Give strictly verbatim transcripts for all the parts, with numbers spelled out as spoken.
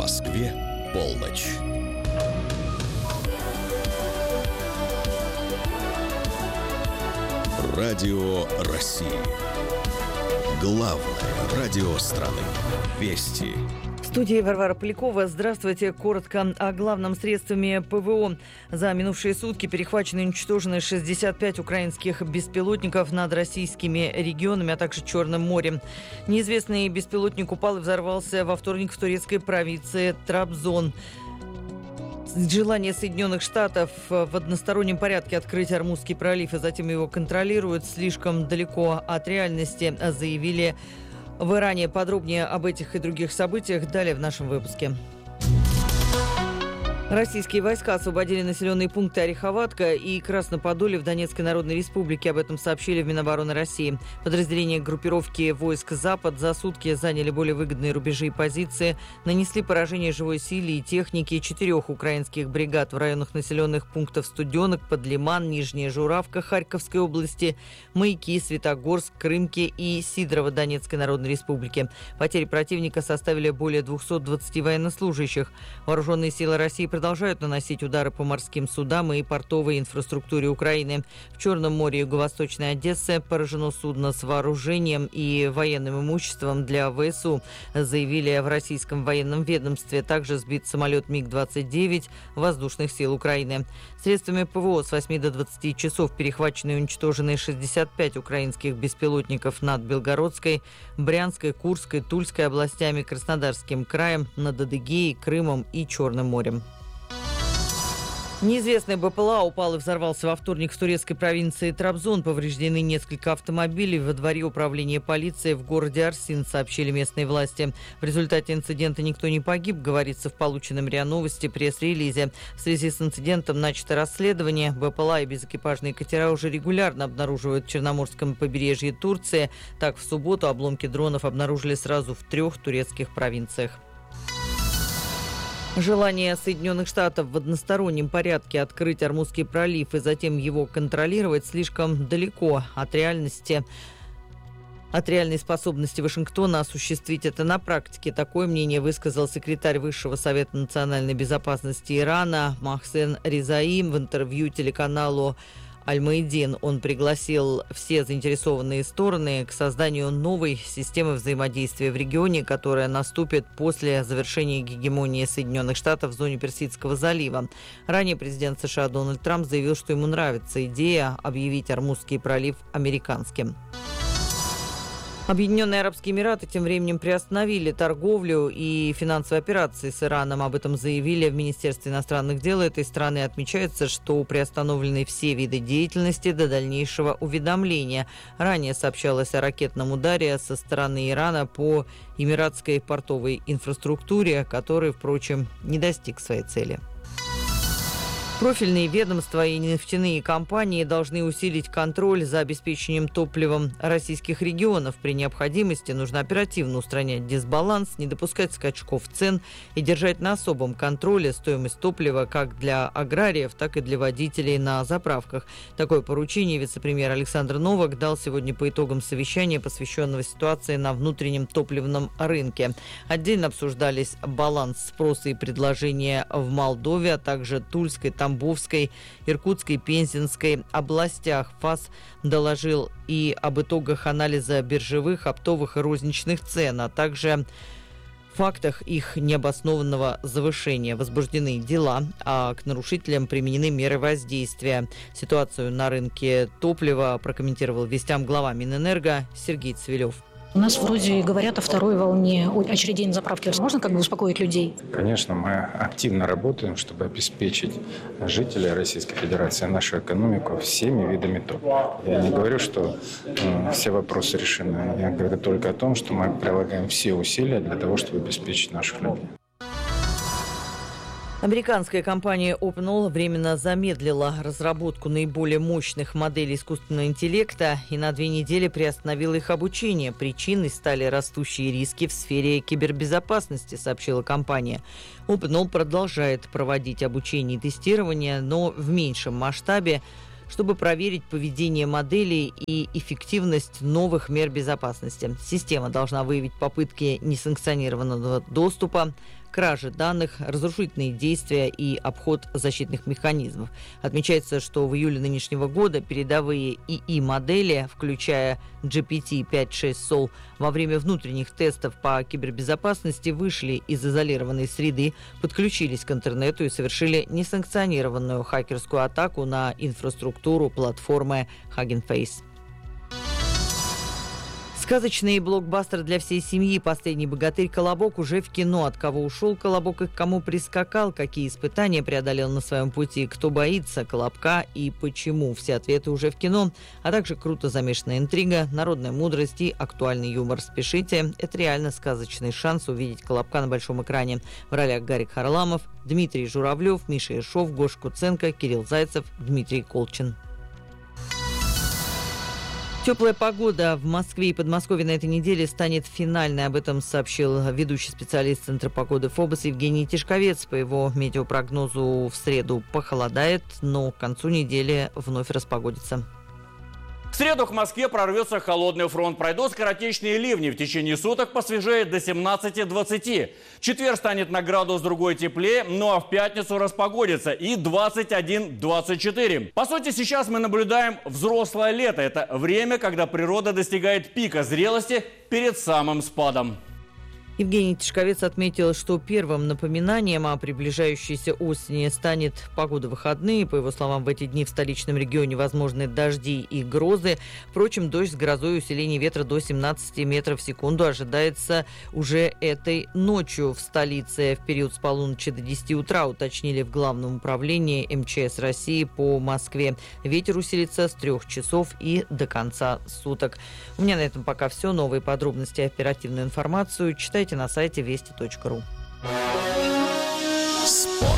Москве полночь. Радио России. Главное радио страны. Вести. В студии Варвара Полякова. Здравствуйте. Коротко о главном. Средствами ПВО. За минувшие сутки перехвачены и уничтожены шестьдесят пять украинских беспилотников над российскими регионами, а также Черным морем. Неизвестный беспилотник упал и взорвался во вторник в турецкой провинции Трабзон. Желание Соединенных Штатов в одностороннем порядке открыть Ормузский пролив и затем его контролируют слишком далеко от реальности, заявили в Иране. Подробнее об этих и других событиях далее в нашем выпуске. Российские войска освободили населенные пункты Ореховатка и Красноподолье в Донецкой Народной Республике. Об этом сообщили в Минобороны России. Подразделения группировки войск «Запад» за сутки заняли более выгодные рубежи и позиции, нанесли поражение живой силе и технике четырех украинских бригад в районах населенных пунктов Студенок, Подлиман, Нижняя Журавка Харьковской области, Маяки, Светогорск, Крымки и Сидорово Донецкой Народной Республики. Потери противника составили более двухсот двадцати военнослужащих. Вооруженные силы России продолжают наносить удары по морским судам и портовой инфраструктуре Украины. В Черном море Юго-Восточной Одессы поражено судно с вооружением и военным имуществом для ВСУ, заявили в российском военном ведомстве. Также сбит самолет Миг двадцать девять воздушных сил Украины. Средствами ПВО с восьми до двадцати часов перехвачены и уничтожены шестьдесят пять украинских беспилотников над Белгородской, Брянской, Курской, Тульской областями, Краснодарским краем, над Адыгеей, Крымом и Черным морем. Неизвестный БПЛА упал и взорвался во вторник в турецкой провинции Трабзон. Повреждены несколько автомобилей во дворе управления полиции в городе Арсин, сообщили местные власти. В результате инцидента никто не погиб, говорится в полученном РИА Новости пресс-релизе. В связи с инцидентом начато расследование. БПЛА и безэкипажные катера уже регулярно обнаруживают в Черноморском побережье Турции. Так, в субботу обломки дронов обнаружили сразу в трех турецких провинциях. Желание Соединенных Штатов в одностороннем порядке открыть Ормузский пролив и затем его контролировать слишком далеко от реальности, от реальной способности Вашингтона осуществить это на практике. Такое мнение высказал секретарь Высшего совета национальной безопасности Ирана Мохсен Резаи в интервью телеканалу Аль-Маидин. Он пригласил все заинтересованные стороны к созданию новой системы взаимодействия в регионе, которая наступит после завершения гегемонии Соединенных Штатов в зоне Персидского залива. Ранее президент США Дональд Трамп заявил, что ему нравится идея объявить Ормузский пролив американским. Объединенные Арабские Эмираты тем временем приостановили торговлю и финансовые операции с Ираном. Об этом заявили в Министерстве иностранных дел этой страны. Отмечается, что приостановлены все виды деятельности до дальнейшего уведомления. Ранее сообщалось о ракетном ударе со стороны Ирана по эмиратской портовой инфраструктуре, который, впрочем, не достиг своей цели. Профильные ведомства и нефтяные компании должны усилить контроль за обеспечением топливом российских регионов. При необходимости нужно оперативно устранять дисбаланс, не допускать скачков цен и держать на особом контроле стоимость топлива как для аграриев, так и для водителей на заправках. Такое поручение вице-премьер Александр Новак дал сегодня по итогам совещания, посвященного ситуации на внутреннем топливном рынке. Отдельно обсуждались баланс спроса и предложения в Молдове, а также Тульской, Тамбовской, Иркутской, Пензенской областях. ФАС доложил и об итогах анализа биржевых, оптовых и розничных цен, а также фактах их необоснованного завышения. Возбуждены дела, а к нарушителям применены меры воздействия. Ситуацию на рынке топлива прокомментировал вестям глава Минэнерго Сергей Цвилев. У нас вроде говорят о второй волне очередей на заправке. Можно как бы успокоить людей? Конечно, мы активно работаем, чтобы обеспечить жителей Российской Федерации, нашу экономику всеми видами топлива. Я не говорю, что э, все вопросы решены. Я говорю только о том, что мы прилагаем все усилия для того, чтобы обеспечить наших людей. Американская компания OpenAI временно замедлила разработку наиболее мощных моделей искусственного интеллекта и на две недели приостановила их обучение. Причиной стали растущие риски в сфере кибербезопасности, сообщила компания. OpenAI продолжает проводить обучение и тестирование, но в меньшем масштабе, чтобы проверить поведение моделей и эффективность новых мер безопасности. Система должна выявить попытки несанкционированного доступа, кражи данных, разрушительные действия и обход защитных механизмов. Отмечается, что в июле нынешнего года передовые ИИ-модели, включая джи пи ти пять шесть Sol, во время внутренних тестов по кибербезопасности вышли из изолированной среды, подключились к интернету и совершили несанкционированную хакерскую атаку на инфраструктуру платформы Hugging Face. Сказочный блокбастер для всей семьи «Последний богатырь. Колобок» уже в кино. От кого ушел Колобок и к кому прискакал, какие испытания преодолел на своем пути, кто боится Колобка и почему. Все ответы уже в кино, а также круто замешанная интрига, народная мудрость и актуальный юмор. Спешите, это реально сказочный шанс увидеть Колобка на большом экране. В ролях Гарик Харламов, Дмитрий Журавлев, Миша Ершов, Гоша Куценко, Кирилл Зайцев, Дмитрий Колчин. Теплая погода в Москве и Подмосковье на этой неделе станет финальной. Об этом сообщил ведущий специалист Центра погоды ФОБОС Евгений Тишковец. По его метеопрогнозу в среду похолодает, но к концу недели вновь распогодится. В среду к Москве прорвется холодный фронт. Пройдут скоротечные ливни. В течение суток посвежеет до семнадцати двадцати. Четверг станет на градус другой теплее, ну а в пятницу распогодится и двадцать один двадцать четыре. По сути, сейчас мы наблюдаем взрослое лето. Это время, когда природа достигает пика зрелости перед самым спадом. Евгений Тишковец отметил, что первым напоминанием о приближающейся осени станет погода в выходные. По его словам, в эти дни в столичном регионе возможны дожди и грозы. Впрочем, дождь с грозой и усиление ветра до семнадцати метров в секунду ожидается уже этой ночью в столице. В период с полуночи до десяти утра, уточнили в Главном управлении эм че эс России по Москве. Ветер усилится с трех часов и до конца суток. У меня на этом пока все. Новые подробности и оперативную информацию читайте на сайте вести точка ру. Спорт.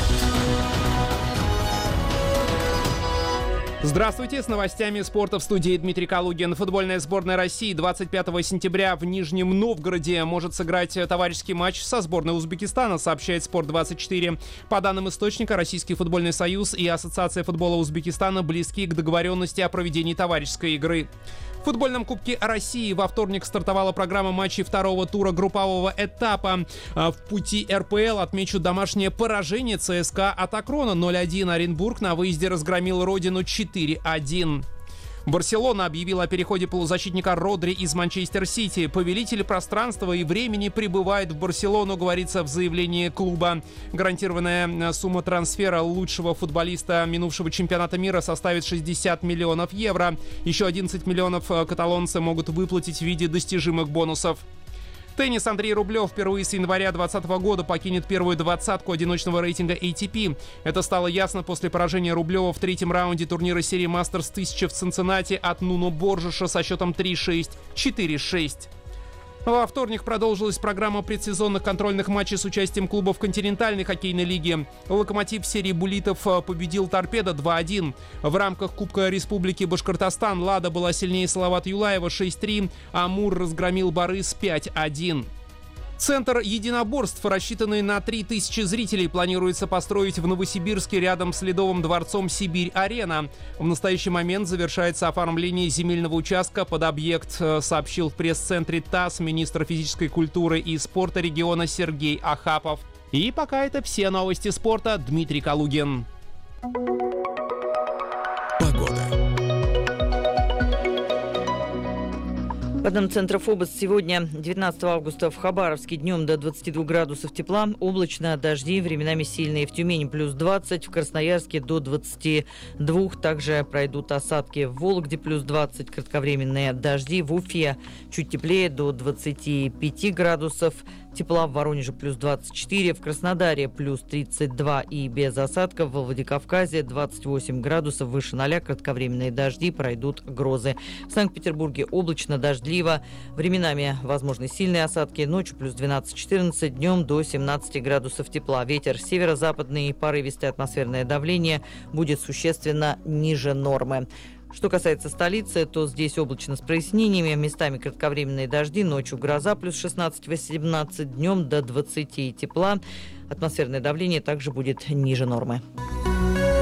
Здравствуйте, с новостями спорта в студии Дмитрий Калугин. Футбольная сборная России двадцать пятого сентября в Нижнем Новгороде может сыграть товарищеский матч со сборной Узбекистана, сообщает Спорт двадцать четыре. По данным источника, Российский футбольный союз и Ассоциация футбола Узбекистана близки к договоренности о проведении товарищеской игры. В футбольном Кубке России во вторник стартовала программа матчей второго тура группового этапа. В пути эр пэ эл отмечу домашнее поражение ЦСКА от Акрона ноль один. Оренбург на выезде разгромил родину четыре один. Барселона объявила о переходе полузащитника Родри из Манчестер Сити. Повелитель пространства и времени прибывает в Барселону, говорится в заявлении клуба. Гарантированная сумма трансфера лучшего футболиста минувшего чемпионата мира составит шестьдесят миллионов евро. Еще одиннадцать миллионов каталонцы могут выплатить в виде достижимых бонусов. Теннис. Андрей Рублев впервые с января двадцатого года покинет первую двадцатку одиночного рейтинга эй ти пи. Это стало ясно после поражения Рублева в третьем раунде турнира серии Мастерс тысяча в Цинциннати от Нуно Боржеша со счетом три шесть, четыре шесть. Во вторник продолжилась программа предсезонных контрольных матчей с участием клубов континентальной хоккейной лиги. «Локомотив» в серии буллитов победил «Торпедо» два один. В рамках Кубка Республики Башкортостан «Лада» была сильнее Салават Юлаева шесть три, а «Амур» разгромил «Борис» пять один. Центр единоборств, рассчитанный на три тысячи зрителей, планируется построить в Новосибирске рядом с Ледовым дворцом «Сибирь-Арена». В настоящий момент завершается оформление земельного участка под объект, сообщил в пресс-центре ТАСС министр физической культуры и спорта региона Сергей Ахапов. И пока это все новости спорта. Дмитрий Калугин. Погода. По данным Центра ФОБОС, сегодня, девятнадцатого августа, в Хабаровске днем до двадцати двух градусов тепла, облачно, дожди, временами сильные. В Тюмени плюс двадцать, в Красноярске до двадцати двух. Также пройдут осадки в Вологде плюс двадцать, кратковременные дожди. В Уфе чуть теплее, до двадцати пяти градусов тепла, в Воронеже плюс двадцать четыре, в Краснодаре плюс тридцать два и без осадков, в Владикавказе двадцать восемь градусов, выше ноля, кратковременные дожди, пройдут грозы. В Санкт-Петербурге облачно, дождливо, временами возможны сильные осадки, ночью плюс двенадцать-четырнадцать, днем до семнадцати градусов тепла. Ветер северо-западный, порывистое атмосферное давление будет существенно ниже нормы. Что касается столицы, то здесь облачно с прояснениями, местами кратковременные дожди, ночью гроза плюс шестнадцать-восемнадцать, днем до двадцати тепла. Атмосферное давление также будет ниже нормы.